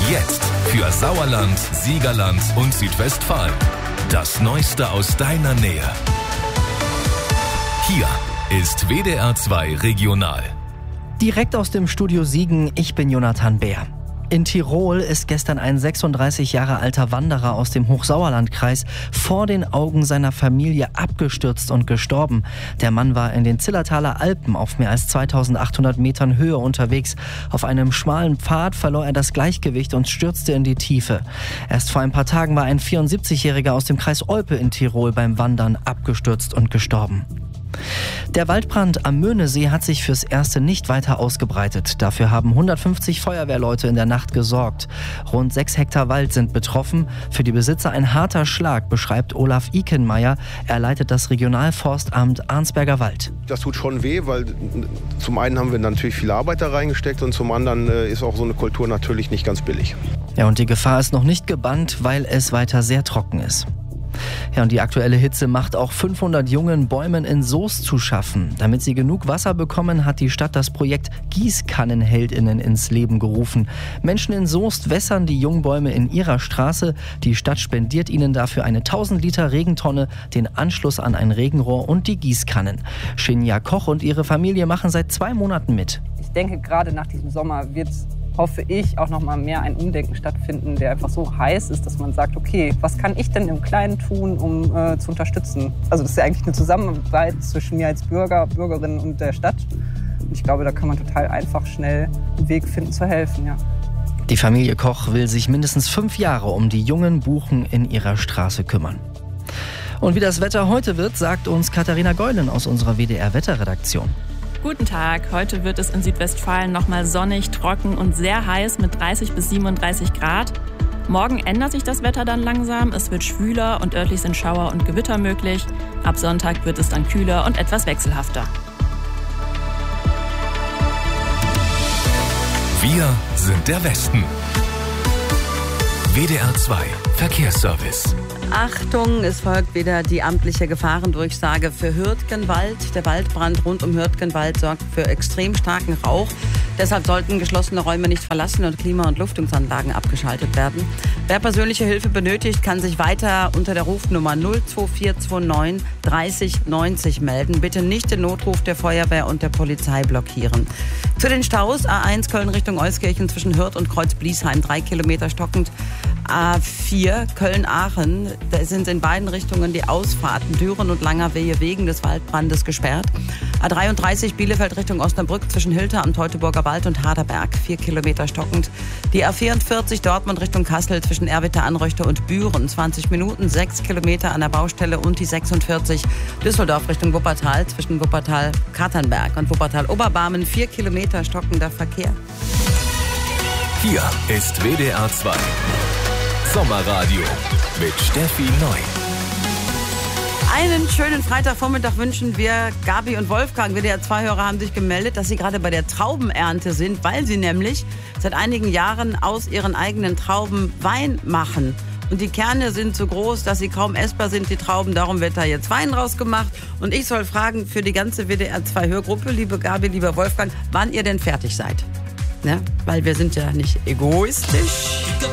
Jetzt für Sauerland, Siegerland und Südwestfalen. Das Neueste aus deiner Nähe. Hier ist WDR 2 Regional. Direkt aus dem Studio Siegen, ich bin Jonathan Bär. In Tirol ist gestern ein 36 Jahre alter Wanderer aus dem Hochsauerlandkreis vor den Augen seiner Familie abgestürzt und gestorben. Der Mann war in den Zillertaler Alpen auf mehr als 2800 Metern Höhe unterwegs. Auf einem schmalen Pfad verlor er das Gleichgewicht und stürzte in die Tiefe. Erst vor ein paar Tagen war ein 74-Jähriger aus dem Kreis Olpe in Tirol beim Wandern abgestürzt und gestorben. Der Waldbrand am Möhnesee hat sich fürs Erste nicht weiter ausgebreitet. Dafür haben 150 Feuerwehrleute in der Nacht gesorgt. Rund 6 Hektar Wald sind betroffen. Für die Besitzer ein harter Schlag, beschreibt Olaf Ikenmeier. Er leitet das Regionalforstamt Arnsberger Wald. Das tut schon weh, weil zum einen haben wir natürlich viel Arbeit da reingesteckt und zum anderen ist auch so eine Kultur natürlich nicht ganz billig. Ja, und die Gefahr ist noch nicht gebannt, weil es weiter sehr trocken ist. Ja, und die aktuelle Hitze macht auch 500 jungen Bäumen in Soest zu schaffen. Damit sie genug Wasser bekommen, hat die Stadt das Projekt GießkannenheldInnen ins Leben gerufen. Menschen in Soest wässern die Jungbäume in ihrer Straße. Die Stadt spendiert ihnen dafür eine 1000 Liter Regentonne, den Anschluss an ein Regenrohr und die Gießkannen. Shinja Koch und ihre Familie machen seit 2 Monaten mit. Ich denke, gerade nach diesem Sommer wird, hoffe ich, auch noch mal mehr ein Umdenken stattfinden, der einfach so heiß ist, dass man sagt, okay, was kann ich denn im Kleinen tun, um zu unterstützen? Also das ist ja eigentlich eine Zusammenarbeit zwischen mir als Bürger, Bürgerin und der Stadt. Und ich glaube, da kann man total einfach schnell einen Weg finden, zu helfen, ja. Die Familie Koch will sich mindestens 5 Jahre um die jungen Buchen in ihrer Straße kümmern. Und wie das Wetter heute wird, sagt uns Katharina Geulen aus unserer WDR-Wetterredaktion. Guten Tag, heute wird es in Südwestfalen nochmal sonnig, trocken und sehr heiß mit 30 bis 37 Grad. Morgen ändert sich das Wetter dann langsam, es wird schwüler und örtlich sind Schauer und Gewitter möglich. Ab Sonntag wird es dann kühler und etwas wechselhafter. Wir sind der Westen. WDR 2 Verkehrsservice. Achtung, es folgt wieder die amtliche Gefahrendurchsage für Hürtgenwald. Der Waldbrand rund um Hürtgenwald sorgt für extrem starken Rauch. Deshalb sollten geschlossene Räume nicht verlassen und Klima- und Lüftungsanlagen abgeschaltet werden. Wer persönliche Hilfe benötigt, kann sich weiter unter der Rufnummer 02429 30 90 melden. Bitte nicht den Notruf der Feuerwehr und der Polizei blockieren. Zu den Staus: A1 Köln Richtung Euskirchen zwischen Hürth und Kreuz-Bliesheim 3 Kilometer stockend. A4 Köln-Aachen, da sind in beiden Richtungen die Ausfahrten Düren und Langerwehe wegen des Waldbrandes gesperrt. A33 Bielefeld Richtung Osnabrück zwischen Hilter am Teutoburger Wald und Harderberg 4 Kilometer stockend. Die A44 Dortmund Richtung Kassel zwischen Erwitter-Anröchte und Büren 20 Minuten, 6 Kilometer an der Baustelle. Und die 46 Düsseldorf Richtung Wuppertal zwischen Wuppertal-Katernberg und Wuppertal-Oberbarmen 4 Kilometer stockender Verkehr. Hier ist WDR 2 Sommerradio mit Steffi Neu. Einen schönen Freitagvormittag wünschen wir. Gabi und Wolfgang, WDR-2-Hörer, haben sich gemeldet, dass sie gerade bei der Traubenernte sind, weil sie nämlich seit einigen Jahren aus ihren eigenen Trauben Wein machen. Und die Kerne sind so groß, dass sie kaum essbar sind, die Trauben. Darum wird da jetzt Wein draus gemacht. Und ich soll fragen für die ganze WDR-2-Hörgruppe, liebe Gabi, lieber Wolfgang, wann ihr denn fertig seid. Ne? Weil wir sind ja nicht egoistisch.